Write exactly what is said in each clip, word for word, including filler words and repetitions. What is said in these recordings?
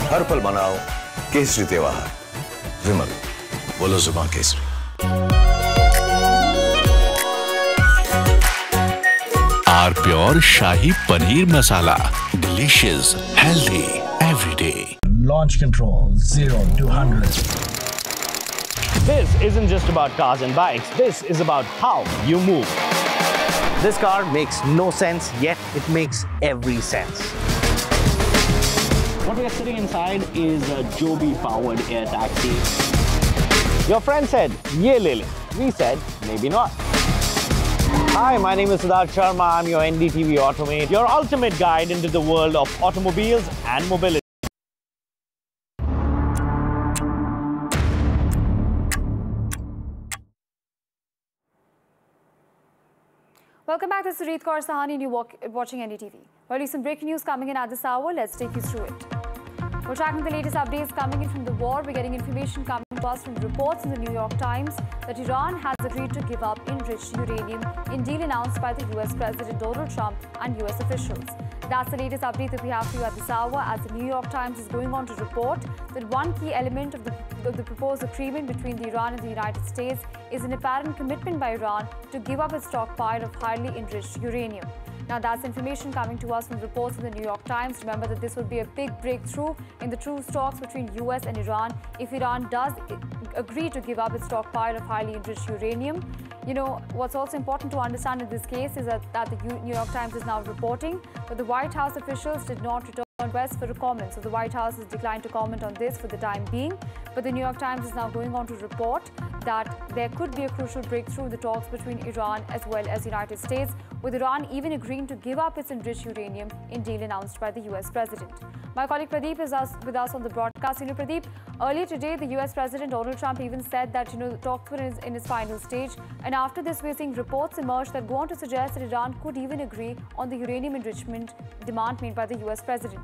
हर पल मनाओ केसरी त्योहार। विमल, बोलो जुबान Kesari. Are pure shahi paneer masala, delicious, healthy everyday. Launch control zero to one hundred. This isn't just about cars and bikes. This is about how you move. This car makes no sense, yet it makes every sense. What we are sitting inside is a Joby-powered air taxi. Your friend said, "Ye le le." We said, "Maybe not." Hi, my name is Siddharth Sharma. I'm your N D T V Automate, your ultimate guide into the world of automobiles and mobility. Welcome back to Sureet Kaur Sahani and you're watching N D T V. Well, some breaking news coming in at this hour. Let's take you through it. We're tracking the latest updates coming in from the war. We're getting information coming to us from reports in the New York Times that Iran has agreed to give up enriched uranium in deal announced by the U S President Donald Trump and U S officials. That's the latest update that we have for you at this hour, as the New York Times is going on to report that one key element of the, of the proposed agreement between the Iran and the United States is an apparent commitment by Iran to give up its stockpile of highly enriched uranium. Now, that's information coming to us from reports in the New York Times. Remember that this would be a big breakthrough in the truce talks between U S and Iran if Iran does agree to give up its stockpile of highly enriched uranium. You know, what's also important to understand in this case is that, that the New York Times is now reporting that the White House officials did not return request for a comment. So the White House has declined to comment on this for the time being. But the New York Times is now going on to report that there could be a crucial breakthrough in the talks between Iran as well as the United States, with Iran even agreeing to give up its enriched uranium in deal announced by the U S President. My colleague Pradeep is us, with us on the broadcast. You know, Pradeep, earlier today, the U S President Donald Trump even said that, you know, the talks were in, in its final stage. And after this, we're seeing reports emerge that go on to suggest that Iran could even agree on the uranium enrichment demand made by the U S President.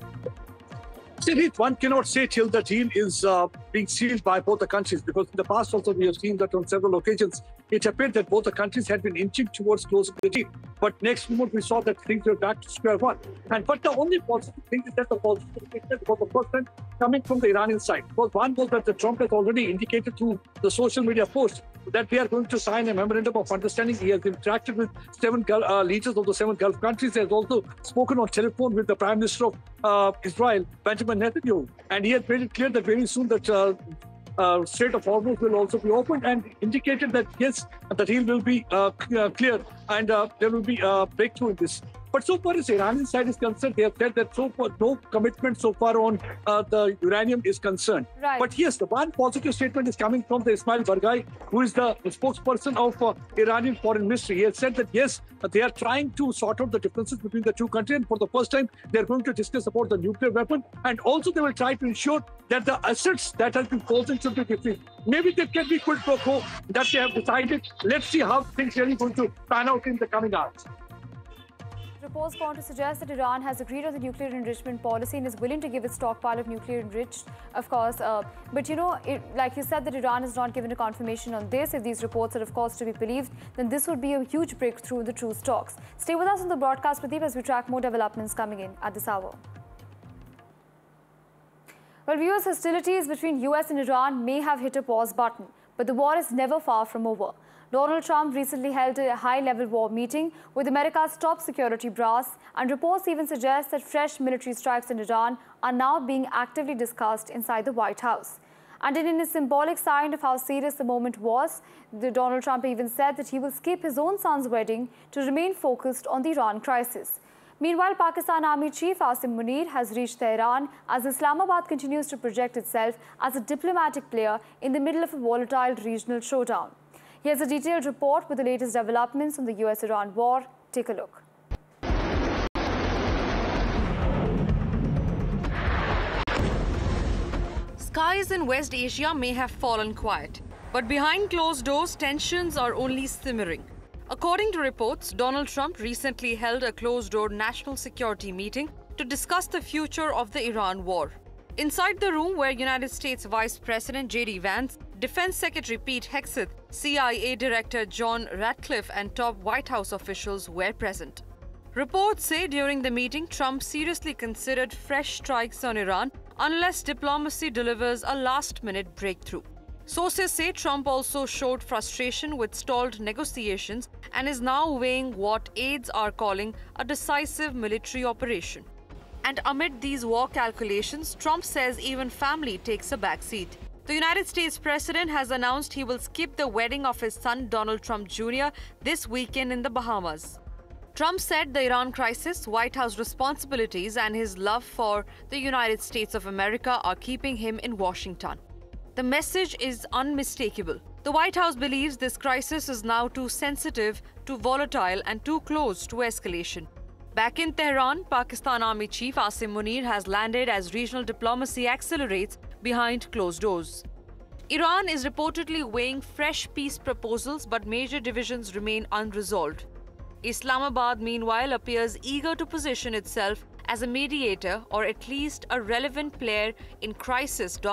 One cannot say till the deal is uh, being sealed by both the countries, because in the past also we have seen that on several occasions it appeared that both the countries had been inching towards closing the deal. But next moment we saw that things were back to square one. And but the only positive thing is that the positive statement was the first time coming from the Iranian side. Because one was that the Trump has already indicated through the social media post that we are going to sign a memorandum of understanding. He has interacted with seven uh, leaders of the seven Gulf countries. He has also spoken on telephone with the Prime Minister of uh, Israel, Benjamin Netanyahu. And he has made it clear that very soon that uh, uh, Strait of Hormuz will also be opened, and indicated that yes, the deal will be uh, clear and uh, there will be a breakthrough in this. But so far as the Iranian side is concerned, they have said that so far no commitment so far on uh, the uranium is concerned. Right. But yes, the one positive statement is coming from the Ismail Barghai, who is the spokesperson of uh, Iranian Foreign Ministry. He has said that yes, they are trying to sort out the differences between the two countries, and for the first time, they are going to discuss about the nuclear weapon, and also they will try to ensure that the assets that have been frozen should be defeated. Maybe there can be quid pro quo that they have decided. Let's see how things are really going to pan out in the coming hours. Reports go on to suggest that Iran has agreed on the nuclear enrichment policy and is willing to give its stockpile of nuclear enriched, of course. Uh, but, you know, it, like you said, that Iran has not given a confirmation on this. If these reports are, of course, to be believed, then this would be a huge breakthrough in the truce talks. Stay with us on the broadcast, Pradeep, as we track more developments coming in at this hour. Well, viewers, hostilities between U S and Iran may have hit a pause button, but the war is never far from over. Donald Trump recently held a high-level war meeting with America's top security brass, and reports even suggest that fresh military strikes in Iran are now being actively discussed inside the White House. And in a symbolic sign of how serious the moment was, the Donald Trump even said that he will skip his own son's wedding to remain focused on the Iran crisis. Meanwhile, Pakistan Army Chief Asim Munir has reached Tehran as Islamabad continues to project itself as a diplomatic player in the middle of a volatile regional showdown. Here's a detailed report with the latest developments on the U S Iran war. Take a look. Skies in West Asia may have fallen quiet, but behind closed doors, tensions are only simmering. According to reports, Donald Trump recently held a closed-door national security meeting to discuss the future of the Iran war. Inside the room were United States Vice President J D Vance, Defense Secretary Pete Hegseth, C I A Director John Ratcliffe, and top White House officials were present. Reports say during the meeting, Trump seriously considered fresh strikes on Iran unless diplomacy delivers a last-minute breakthrough. Sources say Trump also showed frustration with stalled negotiations and is now weighing what aides are calling a decisive military operation. And amid these war calculations, Trump says even family takes a backseat. The United States president has announced he will skip the wedding of his son Donald Trump Junior this weekend in the Bahamas. Trump said the Iran crisis, White House responsibilities, and his love for the United States of America are keeping him in Washington. The message is unmistakable. The White House believes this crisis is now too sensitive, too volatile, and too close to escalation. Back in Tehran, Pakistan Army Chief Asim Munir has landed as regional diplomacy accelerates behind closed doors. Iran is reportedly weighing fresh peace proposals, but major divisions remain unresolved. Islamabad, meanwhile, appears eager to position itself as a mediator or at least a relevant player in crisis